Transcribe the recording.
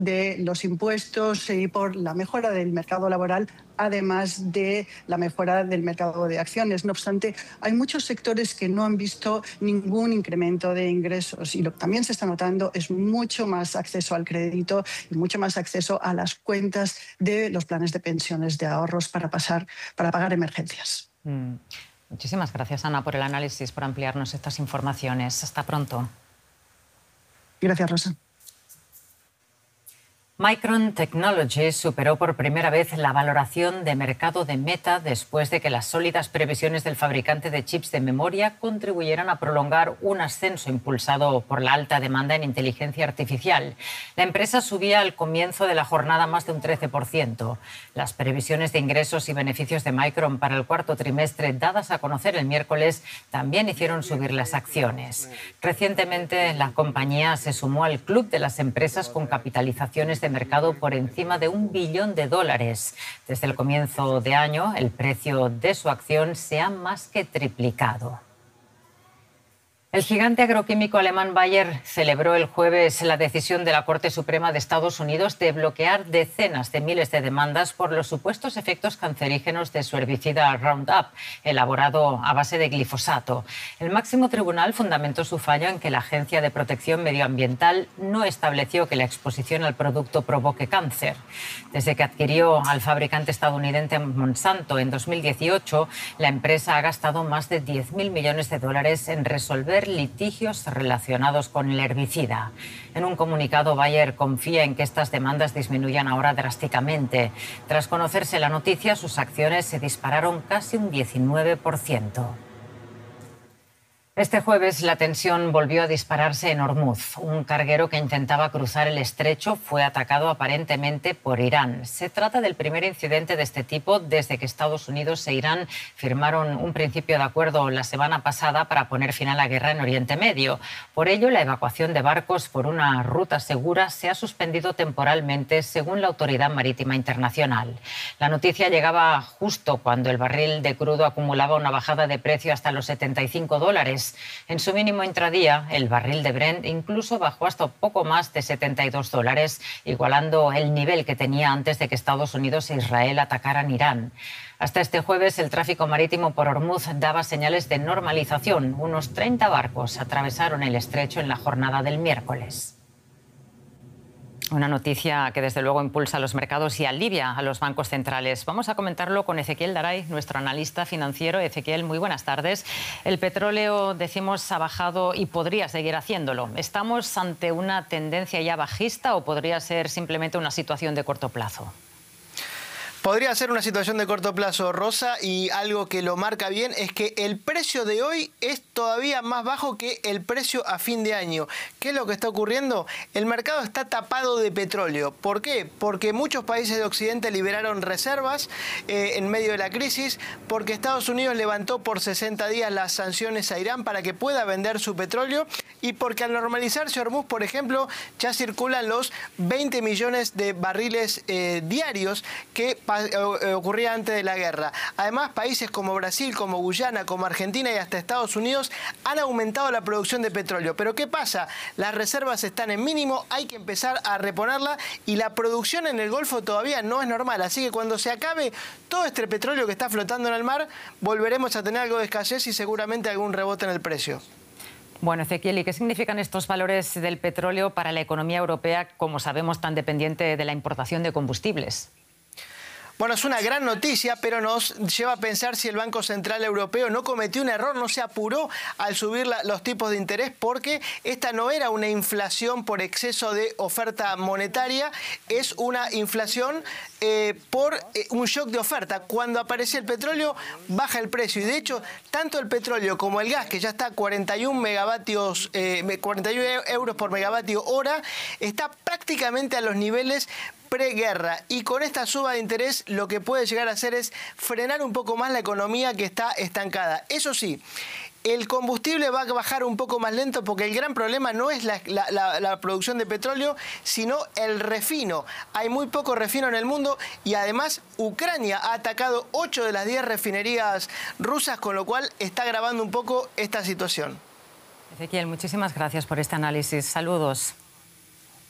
de los impuestos y por la mejora del mercado laboral, además de la mejora del mercado de acciones. No obstante, hay muchos sectores que no han visto ningún incremento de ingresos y lo que también se está notando es mucho más acceso al crédito y mucho más acceso a las cuentas de los planes de pensiones de ahorros para pagar emergencias. Muchísimas gracias, Ana, por el análisis, por ampliarnos estas informaciones. Hasta pronto. Gracias, Rosa. Micron Technology superó por primera vez la valoración de mercado de Meta después de que las sólidas previsiones del fabricante de chips de memoria contribuyeran a prolongar un ascenso impulsado por la alta demanda en inteligencia artificial. La empresa subía al comienzo de la jornada más de un 13%. Las previsiones de ingresos y beneficios de Micron para el cuarto trimestre, dadas a conocer el miércoles, también hicieron subir las acciones. Recientemente, la compañía se sumó al club de las empresas con capitalizaciones de mercado por encima de $1 billón. Desde el comienzo de año, el precio de su acción se ha más que triplicado. El gigante agroquímico alemán Bayer celebró el jueves la decisión de la Corte Suprema de Estados Unidos de bloquear decenas de miles de demandas por los supuestos efectos cancerígenos de su herbicida Roundup, elaborado a base de glifosato. El máximo tribunal fundamentó su fallo en que la Agencia de Protección Medioambiental no estableció que la exposición al producto provoque cáncer. Desde que adquirió al fabricante estadounidense Monsanto en 2018, la empresa ha gastado más de $10.000 millones en resolver litigios relacionados con el herbicida. En un comunicado, Bayer confía en que estas demandas disminuyan ahora drásticamente. Tras conocerse la noticia, sus acciones se dispararon casi un 19%. Este jueves la tensión volvió a dispararse en Hormuz. Un carguero que intentaba cruzar el estrecho fue atacado aparentemente por Irán. Se trata del primer incidente de este tipo desde que Estados Unidos e Irán firmaron un principio de acuerdo la semana pasada para poner fin a la guerra en Oriente Medio. Por ello, la evacuación de barcos por una ruta segura se ha suspendido temporalmente, según la Autoridad Marítima Internacional. La noticia llegaba justo cuando el barril de crudo acumulaba una bajada de precio hasta los $75. En su mínimo intradía, el barril de Brent incluso bajó hasta poco más de $72, igualando el nivel que tenía antes de que Estados Unidos e Israel atacaran Irán. Hasta este jueves, el tráfico marítimo por Hormuz daba señales de normalización. Unos 30 barcos atravesaron el estrecho en la jornada del miércoles. Una noticia que desde luego impulsa a los mercados y alivia a los bancos centrales. Vamos a comentarlo con Ezequiel Daray, nuestro analista financiero. Ezequiel, muy buenas tardes. El petróleo, decimos, ha bajado y podría seguir haciéndolo. ¿Estamos ante una tendencia ya bajista o podría ser simplemente una situación de corto plazo? Podría ser una situación de corto plazo, Rosa, y algo que lo marca bien es que el precio de hoy es todavía más bajo que el precio a fin de año. ¿Qué es lo que está ocurriendo? El mercado está tapado de petróleo. ¿Por qué? Porque muchos países de Occidente liberaron reservas en medio de la crisis, porque Estados Unidos levantó por 60 días las sanciones a Irán para que pueda vender su petróleo y porque al normalizarse Hormuz, por ejemplo, ya circulan los 20 millones de barriles diarios que ocurría antes de la guerra. Además, países como Brasil, como Guyana, como Argentina y hasta Estados Unidos han aumentado la producción de petróleo. Pero ¿qué pasa? Las reservas están en mínimo, hay que empezar a reponerla y la producción en el Golfo todavía no es normal. Así que cuando se acabe todo este petróleo que está flotando en el mar, volveremos a tener algo de escasez y seguramente algún rebote en el precio. Bueno, Ezequiel, ¿y qué significan estos valores del petróleo para la economía europea, como sabemos, tan dependiente de la importación de combustibles? Bueno, es una gran noticia, pero nos lleva a pensar si el Banco Central Europeo no cometió un error, no se apuró al subir los tipos de interés, porque esta no era una inflación por exceso de oferta monetaria, es una inflación por un shock de oferta. Cuando aparece el petróleo, baja el precio. Y de hecho, tanto el petróleo como el gas, que ya está a 41 euros por megavatio hora, está prácticamente a los niveles preguerra, y con esta suba de interés lo que puede llegar a hacer es frenar un poco más la economía que está estancada. Eso sí, el combustible va a bajar un poco más lento porque el gran problema no es la producción de petróleo, sino el refino. Hay muy poco refino en el mundo y además Ucrania ha atacado 8 de las 10 refinerías rusas, con lo cual está agravando un poco esta situación. Ezequiel, muchísimas gracias por este análisis. Saludos.